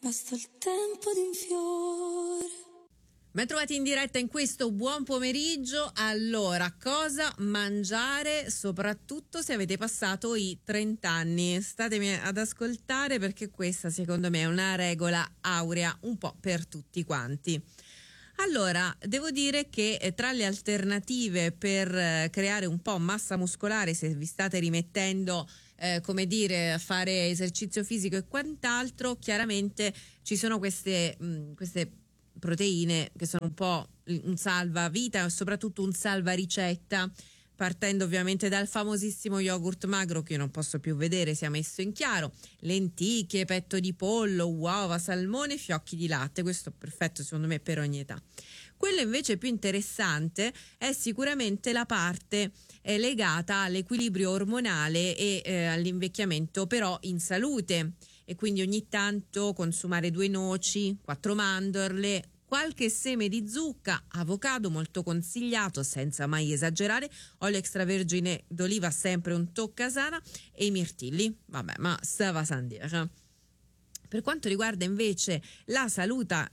basta il tempo di un fiore. Ben trovati in diretta in questo buon pomeriggio. Allora, cosa mangiare, soprattutto se avete passato i 30 anni? Statemi ad ascoltare, perché questa secondo me è una regola aurea un po' per tutti quanti. Allora, devo dire che tra le alternative per creare un po' massa muscolare, se vi state rimettendo come dire, a fare esercizio fisico e quant'altro, chiaramente ci sono queste proteine che sono un po' un salvavita e soprattutto un salvaricetta, partendo ovviamente dal famosissimo yogurt magro che io non posso più vedere, sia messo in chiaro, lenticchie, petto di pollo, uova, salmone, fiocchi di latte. Questo è perfetto secondo me per ogni età. Quello invece più interessante è sicuramente la parte legata all'equilibrio ormonale e all'invecchiamento, però in salute, e quindi ogni tanto consumare 2 noci, 4 mandorle, qualche seme di zucca, avocado molto consigliato senza mai esagerare, olio extravergine d'oliva sempre un toccasana, e i mirtilli, vabbè, ma ça va sans dire. Per quanto riguarda invece la saluta,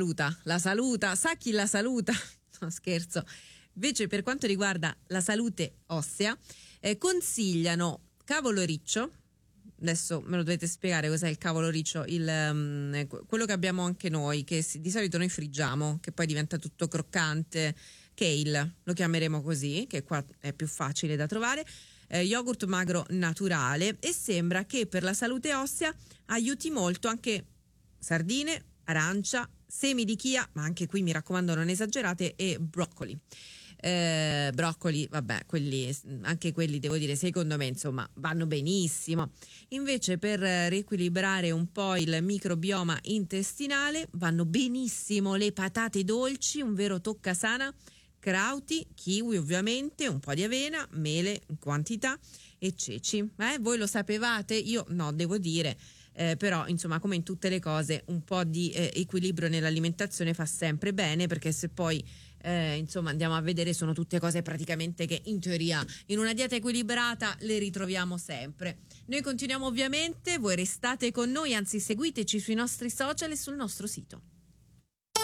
sa chi la saluta? No, scherzo. Invece per quanto riguarda la salute ossea, consigliano cavolo riccio. Adesso me lo dovete spiegare cos'è il cavolo riccio, quello che abbiamo anche noi, che di solito noi friggiamo, che poi diventa tutto croccante. Kale, lo chiameremo così, che qua è più facile da trovare. Yogurt magro naturale, e sembra che per la salute ossea aiuti molto anche sardine, arancia, semi di chia, ma anche qui mi raccomando non esagerate, e broccoli. Broccoli, vabbè, anche quelli devo dire secondo me insomma vanno benissimo. Invece per riequilibrare un po' il microbioma intestinale vanno benissimo le patate dolci, un vero toccasana, crauti, kiwi ovviamente, un po' di avena, mele in quantità e ceci. Voi lo sapevate? Io no, devo dire. Però insomma, come in tutte le cose, un po' di equilibrio nell'alimentazione fa sempre bene, perché se poi insomma andiamo a vedere, sono tutte cose praticamente che in teoria in una dieta equilibrata le ritroviamo sempre. Noi continuiamo ovviamente, voi restate con noi, anzi seguiteci sui nostri social e sul nostro sito.